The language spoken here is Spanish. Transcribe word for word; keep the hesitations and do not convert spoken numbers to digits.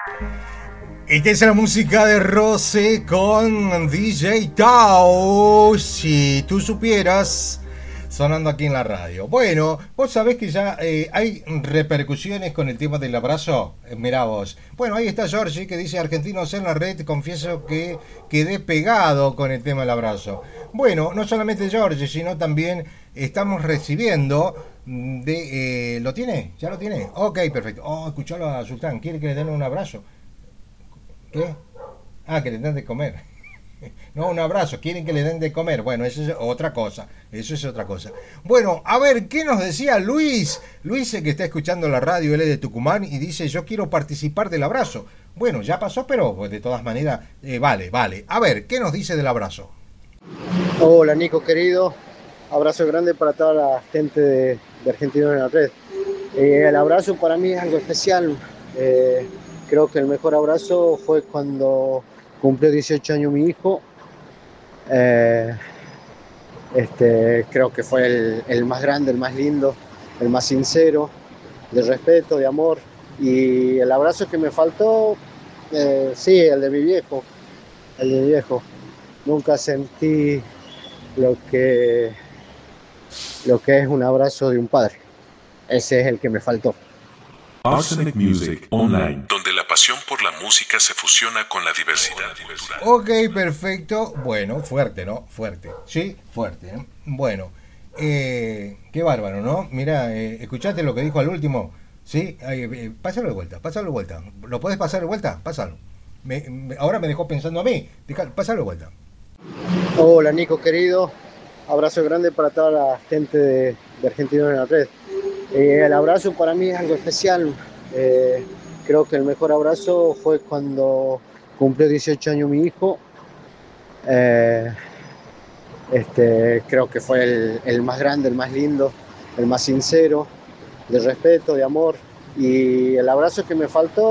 Esta es la música de Rose con D J Tao. Si tú supieras, sonando aquí en la radio. Bueno, vos sabés que ya eh, hay repercusiones con el tema del abrazo. Eh, mirá vos. Bueno, ahí está Georgie que dice: Argentinos en la red, confieso que quedé pegado con el tema del abrazo. Bueno, no solamente Georgie, sino también estamos recibiendo de... Eh, ¿Lo tiene? ¿Ya lo tiene? Ok, perfecto. Oh, escuchalo a Sultán. ¿Quiere que le den un abrazo? ¿Qué? Ah, que le den de comer. No, un abrazo. Quieren que le den de comer. Bueno, eso es otra cosa. Eso es otra cosa. Bueno, a ver, ¿qué nos decía Luis? Luis, que está escuchando la radio, él es de Tucumán y dice: yo quiero participar del abrazo. Bueno, ya pasó, pero pues, de todas maneras, eh, vale, vale. A ver, ¿qué nos dice del abrazo? Hola Nico querido, abrazo grande para toda la gente de, de Argentinos en la Red. Eh, el abrazo para mí es algo especial. Eh, creo que el mejor abrazo fue cuando cumplió dieciocho años mi hijo. Eh, este, creo que fue el, el más grande, el más lindo, el más sincero, de respeto, de amor. Y el abrazo que me faltó, eh, sí, el de mi viejo, el de mi viejo. Nunca sentí lo que lo que es un abrazo de un padre. Ese es el que me faltó. Arsenic Music Online, donde la pasión por la música se fusiona con la diversidad cultural. Ok, perfecto. Bueno, fuerte, ¿no? Fuerte. Sí, fuerte. ¿eh? Bueno, eh, qué bárbaro, ¿no? Mira, eh, ¿escuchaste lo que dijo al último? Sí, Ay, eh, pásalo de vuelta, pásalo de vuelta. ¿Lo puedes pasar de vuelta? Pásalo. Me- me- ahora me dejó pensando a mí. Deja- Pásalo de vuelta. Hola Nico querido, abrazo grande para toda la gente de, de Argentinos en la Red. Eh, el abrazo para mí es algo especial. Eh, creo que el mejor abrazo fue cuando cumplió dieciocho años mi hijo. Eh, este, creo que fue el, el más grande, el más lindo, el más sincero, de respeto, de amor. Y el abrazo que me faltó